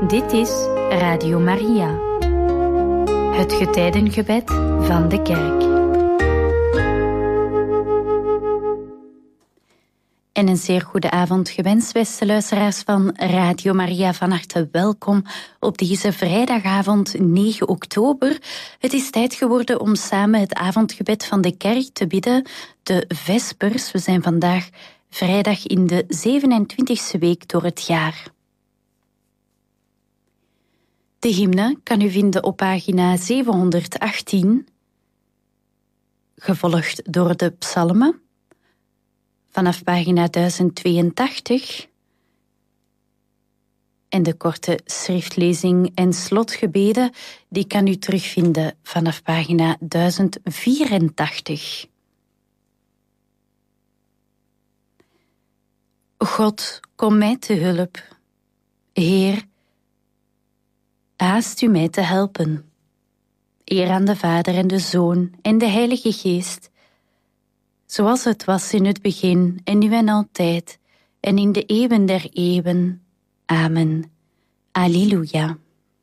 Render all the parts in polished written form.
Dit is Radio Maria, het getijdengebed van de kerk. En een zeer goede avond gewenst, beste luisteraars van Radio Maria. Van harte welkom op deze vrijdagavond 9 oktober. Het is tijd geworden om samen het avondgebed van de kerk te bidden, de Vespers. We zijn vandaag vrijdag in de 27e week door het jaar. De hymne kan u vinden op pagina 718, gevolgd door de psalmen, vanaf pagina 1082, en de korte schriftlezing en slotgebeden, die kan u terugvinden vanaf pagina 1084. God, kom mij te hulp. Heer, haast u mij te helpen. Eer aan de Vader en de Zoon en de Heilige Geest, zoals het was in het begin en nu en altijd en in de eeuwen der eeuwen. Amen. Alleluia.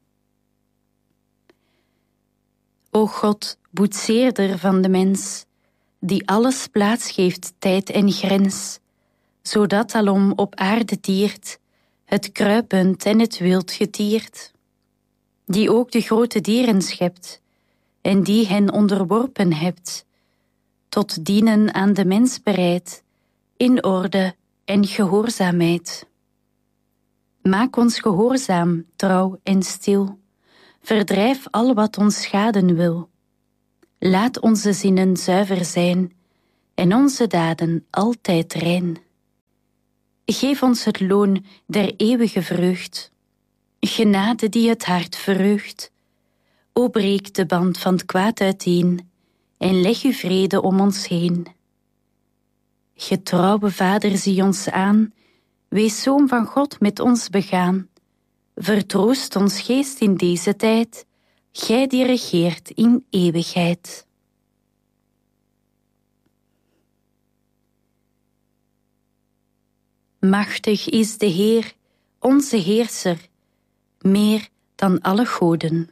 O God, boetseerder van de mens, die alles plaats geeft, tijd en grens, zodat alom op aarde tiert, het kruipend en het wild getiert, die ook de grote dieren schept, en die hen onderworpen hebt, tot dienen aan de mens bereid, in orde en gehoorzaamheid. Maak ons gehoorzaam, trouw en stil, verdrijf al wat ons schaden wil. Laat onze zinnen zuiver zijn, en onze daden altijd rein. Geef ons het loon der eeuwige vreugd, genade die het hart verheugt. O breek de band van het kwaad uiteen, en leg uw vrede om ons heen. Getrouwe Vader, zie ons aan, wees Zoon van God met ons begaan. Vertroost ons geest in deze tijd, gij die regeert in eeuwigheid. Machtig is de Heer, onze Heerser, meer dan alle goden.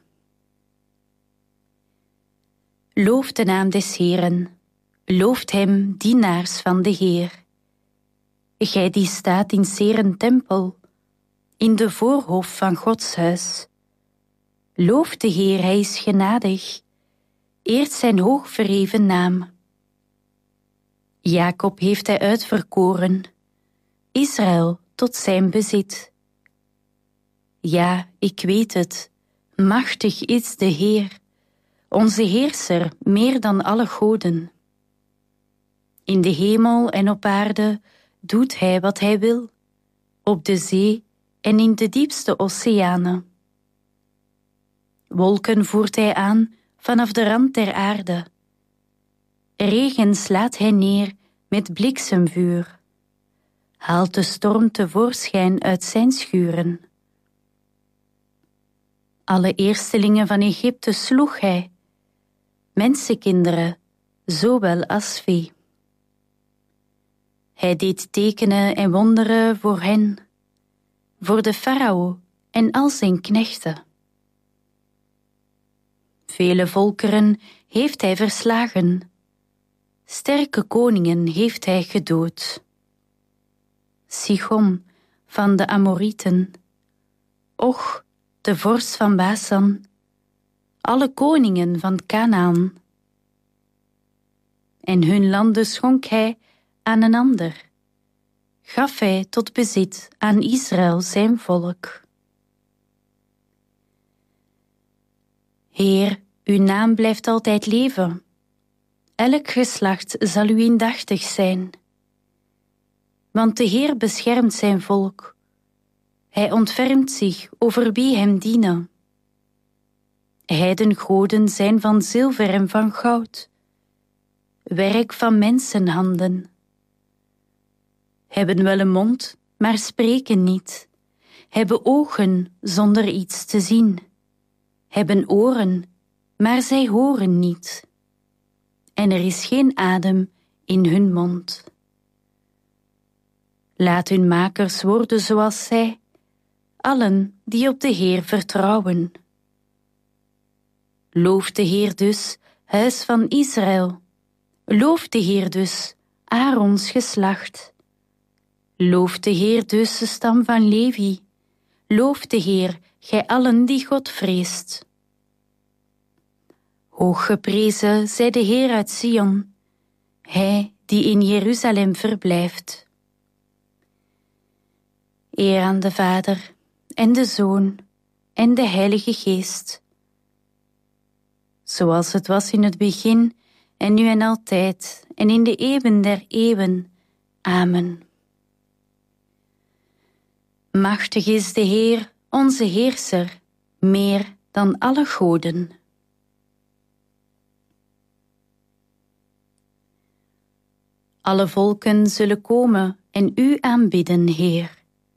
Looft de naam des Heeren, looft hem, dienaars van de Heer. Gij die staat in 's Heeren tempel, in de voorhof van Gods huis. Looft de Heer, hij is genadig, eert zijn hoog verheven naam. Jacob heeft hij uitverkoren, Israël tot zijn bezit. Ja, ik weet het, machtig is de Heer, onze Heerser meer dan alle goden. In de hemel en op aarde doet hij wat hij wil, op de zee en in de diepste oceanen. Wolken voert hij aan vanaf de rand der aarde. Regen slaat hij neer met bliksemvuur, haalt de storm tevoorschijn uit zijn schuren. Alle eerstelingen van Egypte sloeg hij, mensenkinderen, zowel als vee. Hij deed tekenen en wonderen voor hen, voor de farao en al zijn knechten. Vele volkeren heeft hij verslagen, sterke koningen heeft hij gedood. Sichon van de Amorieten, Och, de vorst van Basan, alle koningen van Kanaan. En hun landen schonk hij aan een ander, gaf hij tot bezit aan Israël zijn volk. Heer, uw naam blijft altijd leven. Elk geslacht zal u indachtig zijn. Want de Heer beschermt zijn volk. Hij ontfermt zich over wie hem dienen. Heidengoden zijn van zilver en van goud, werk van mensenhanden. Hebben wel een mond, maar spreken niet. Hebben ogen zonder iets te zien. Hebben oren, maar zij horen niet. En er is geen adem in hun mond. Laat hun makers worden zoals zij, allen die op de Heer vertrouwen. Loof de Heer dus, huis van Israël. Loof de Heer dus, Aarons geslacht. Loof de Heer dus, de stam van Levi. Loof de Heer, gij allen die God vreest. Hooggeprezen zij de Heer uit Sion, hij die in Jeruzalem verblijft. Eer aan de Vader en de Zoon en de Heilige Geest, zoals het was in het begin en nu en altijd en in de eeuwen der eeuwen. Amen. Machtig is de Heer, onze Heerser, meer dan alle goden. Alle volken zullen komen en u aanbidden, Heer.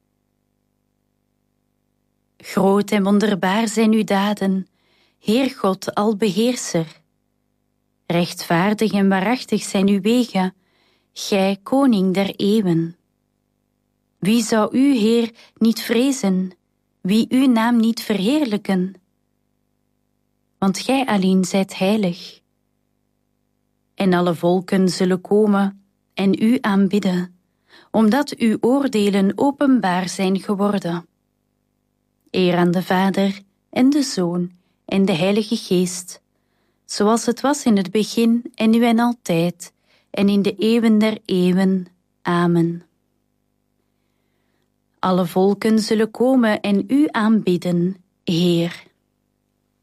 Groot en wonderbaar zijn uw daden, Heer God, albeheerser. Rechtvaardig en waarachtig zijn uw wegen, gij koning der eeuwen. Wie zou u, Heer, niet vrezen, wie uw naam niet verheerlijken? Want gij alleen zijt heilig. En alle volken zullen komen en u aanbidden, omdat uw oordelen openbaar zijn geworden. Eer aan de Vader en de Zoon en de Heilige Geest, zoals het was in het begin en nu en altijd, en in de eeuwen der eeuwen. Amen. Alle volken zullen komen en u aanbidden, Heer.